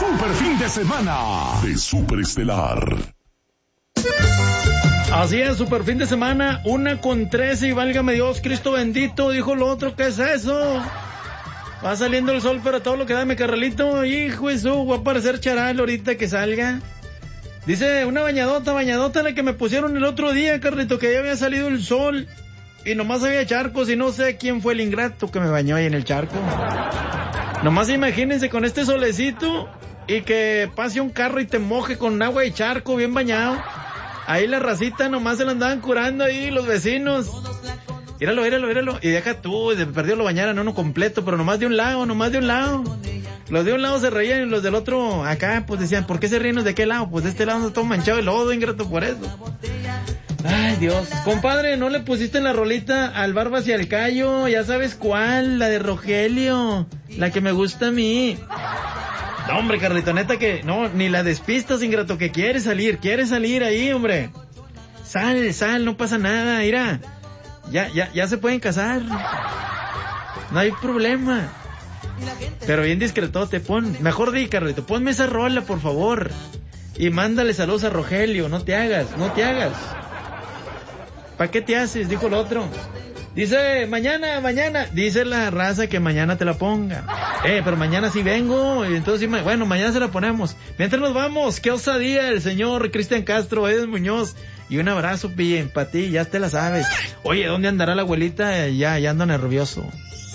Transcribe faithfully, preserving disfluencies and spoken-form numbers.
super fin de semana de Super Estelar. Así es, super fin de semana, una con trece y válgame Dios, Cristo bendito, dijo lo otro, ¿qué es eso? Va saliendo el sol, pero todo lo que da mi carralito, hijo Jesús, va a aparecer charal ahorita que salga. Dice, una bañadota, bañadota la que me pusieron el otro día, Carlito, que ya había salido el sol y nomás había charcos y no sé quién fue el ingrato que me bañó ahí en el charco. Nomás imagínense con este solecito y que pase un carro y te moje con agua de charco bien bañado. Ahí la racita nomás se la andaban curando ahí los vecinos. Míralo, míralo, míralo. Y deja tú, de perdido lo bañaran uno completo, pero nomás de un lado, nomás de un lado. Los de un lado se reían y los del otro acá pues decían, ¿por qué se ríen de qué lado? Pues de este lado no está todo manchado de lodo, ingrato, por eso. Ay, Dios. Compadre, ¿no le pusiste la rolita al Barbas y al Cayo? Ya sabes cuál, la de Rogelio, la que me gusta a mí. No, hombre, Carlito, neta que, no, ni la despistas, ingrato, que quiere salir, quiere salir ahí, hombre. Sal, sal, no pasa nada, mira. Ya, ya, ya se pueden casar. No hay problema. Pero bien discretote, pon, mejor di, Carlito, ponme esa rola, por favor. Y mándale saludos a Rogelio, no te hagas, no te hagas. ¿Para qué te haces? Dijo el otro. Dice, mañana, mañana. Dice la raza que mañana te la ponga. Eh, pero mañana sí vengo. Y entonces, sí, bueno, mañana se la ponemos. Mientras nos vamos, qué osadía el señor Cristian Castro, Edwin Muñoz. Y un abrazo, Pille, para ti, ya te la sabes. Oye, ¿dónde andará la abuelita? Ya, ya ando nervioso.